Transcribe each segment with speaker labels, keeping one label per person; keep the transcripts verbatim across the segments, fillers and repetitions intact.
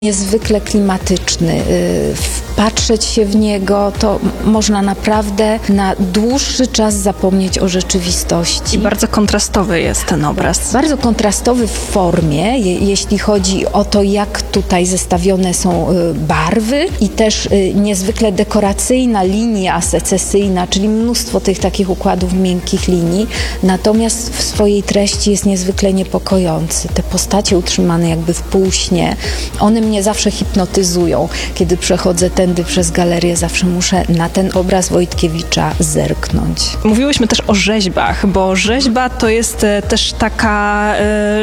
Speaker 1: Niezwykle klimatyczny. Wpatrzeć się w niego, to można naprawdę na dłuższy czas zapomnieć o rzeczywistości.
Speaker 2: I bardzo kontrastowy jest ten obraz.
Speaker 1: Bardzo kontrastowy w formie, je, jeśli chodzi o to, jak tutaj zestawione są barwy i też niezwykle dekoracyjna linia secesyjna, czyli mnóstwo tych takich układów miękkich linii. Natomiast w swojej treści jest niezwykle niepokojący. Te postacie utrzymane jakby w półśnie, one mnie zawsze hipnotyzują. Kiedy przechodzę tędy przez galerię, zawsze muszę na ten obraz Wojtkiewicza zerknąć.
Speaker 2: Mówiłyśmy też o rzeźbach, bo rzeźba to jest też taka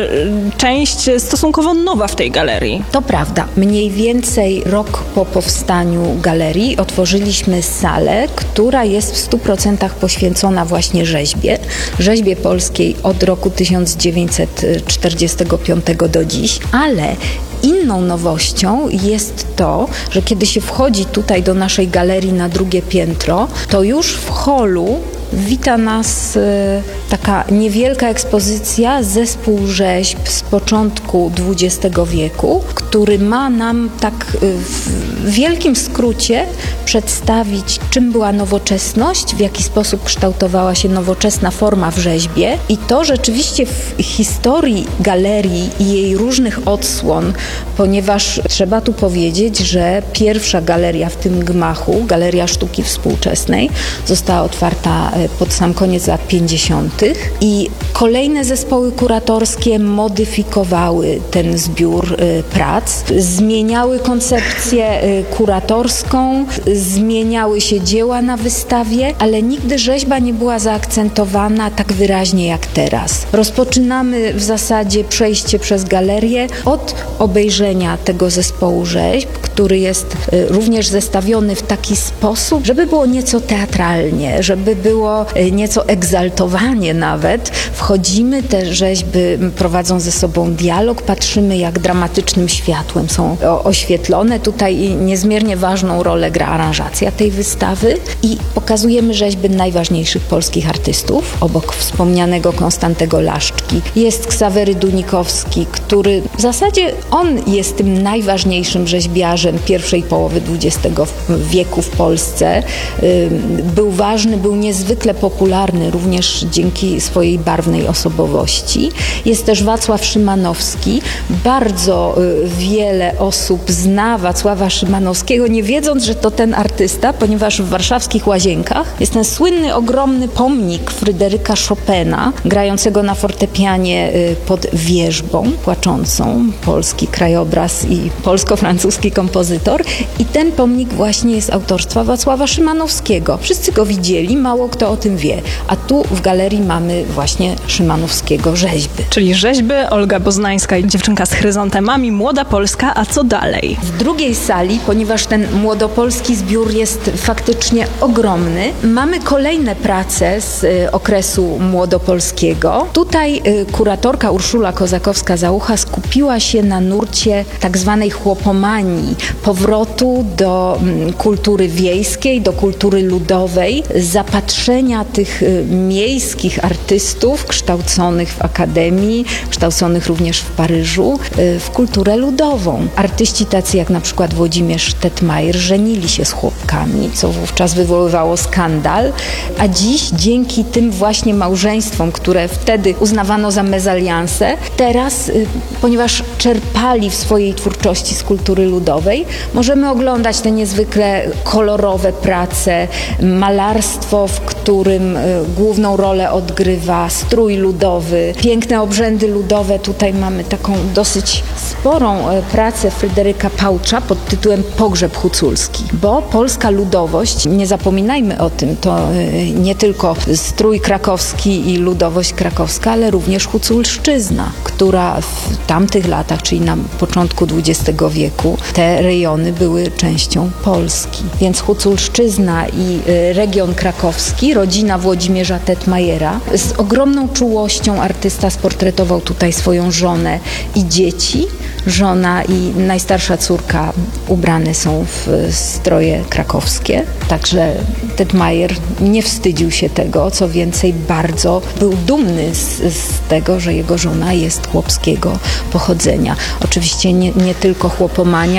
Speaker 2: y, część stosunkowo nowa w tej galerii.
Speaker 1: To prawda. Mniej więcej rok po powstaniu galerii otworzyliśmy salę, która jest w stu procentach poświęcona właśnie rzeźbie. Rzeźbie polskiej od roku tysiąc dziewięćset czterdziestego piątego do dziś, ale inną nowością jest to, że kiedy się wchodzi tutaj do naszej galerii na drugie piętro, to już w holu wita nas y, taka niewielka ekspozycja, zespół rzeźb z początku dwudziestego wieku, który ma nam tak y, w wielkim skrócie przedstawić, czym była nowoczesność, w jaki sposób kształtowała się nowoczesna forma w rzeźbie i to rzeczywiście w historii galerii i jej różnych odsłon, ponieważ trzeba tu powiedzieć, że pierwsza galeria w tym gmachu, Galeria Sztuki Współczesnej, została otwarta pod sam koniec lat pięćdziesiątych i kolejne zespoły kuratorskie modyfikowały ten zbiór y, prac, zmieniały koncepcję y, kuratorską, zmieniały się dzieła na wystawie, ale nigdy rzeźba nie była zaakcentowana tak wyraźnie jak teraz. Rozpoczynamy w zasadzie przejście przez galerię od obejrzenia tego zespołu rzeźb, który jest y, również zestawiony w taki sposób, żeby było nieco teatralnie, żeby było nieco egzaltowanie nawet. Wchodzimy, te rzeźby prowadzą ze sobą dialog, patrzymy, jak dramatycznym światłem są oświetlone. Tutaj niezmiernie ważną rolę gra aranżacja tej wystawy i pokazujemy rzeźby najważniejszych polskich artystów. Obok wspomnianego Konstantego Laszczki jest Ksawery Dunikowski, który w zasadzie on jest tym najważniejszym rzeźbiarzem pierwszej połowy dwudziestego wieku w Polsce. Był ważny, był niezwykle popularny również dzięki swojej barwnej osobowości. Jest też Wacław Szymanowski. Bardzo wiele osób zna Wacława Szymanowskiego, nie wiedząc, że to ten artysta, ponieważ w warszawskich Łazienkach jest ten słynny, ogromny pomnik Fryderyka Chopina, grającego na fortepianie pod wierzbą płaczącą, polski krajobraz i polsko-francuski kompozytor. I ten pomnik właśnie jest autorstwa Wacława Szymanowskiego. Wszyscy go widzieli, mało kto o tym wie. A tu w galerii mamy właśnie Szymanowskiego rzeźby.
Speaker 2: Czyli rzeźby, Olga Boznańska i dziewczynka z chryzantemami, Młoda Polska, a co dalej?
Speaker 1: W drugiej sali, ponieważ ten młodopolski zbiór jest faktycznie ogromny, mamy kolejne prace z y, okresu młodopolskiego. Tutaj y, kuratorka Urszula Kozakowska-Załucha skupiła się na nurcie tak zwanej chłopomanii, powrotu do mm, kultury wiejskiej, do kultury ludowej, zapatrzenia tych y, miejskich artystów kształconych w Akademii, kształconych również w Paryżu, y, w kulturę ludową. Artyści tacy jak na przykład Włodzimierz Tetmajer żenili się z chłopkami, co wówczas wywoływało skandal, a dziś dzięki tym właśnie małżeństwom, które wtedy uznawano za mezalianse, teraz, y, ponieważ czerpali w swojej twórczości z kultury ludowej, możemy oglądać te niezwykle kolorowe prace, malarstwo, w którym y, główną rolę odgrywa strój ludowy, piękne obrzędy ludowe. Tutaj mamy taką dosyć sporą y, pracę Fryderyka Pałcza pod tytułem Pogrzeb huculski, bo polska ludowość, nie zapominajmy o tym, to y, nie tylko strój krakowski i ludowość krakowska, ale również huculszczyzna, która w tamtych latach, czyli na początku dwudziestego wieku, te rejony były częścią Polski. Więc huculszczyzna i y, region krakowski rodzina Włodzimierza Tetmajera. Z ogromną czułością artysta sportretował tutaj swoją żonę i dzieci. Żona i najstarsza córka ubrane są w stroje krakowskie, także Tetmajer nie wstydził się tego, co więcej bardzo był dumny z, z tego, że jego żona jest chłopskiego pochodzenia. Oczywiście nie, nie tylko chłopomania,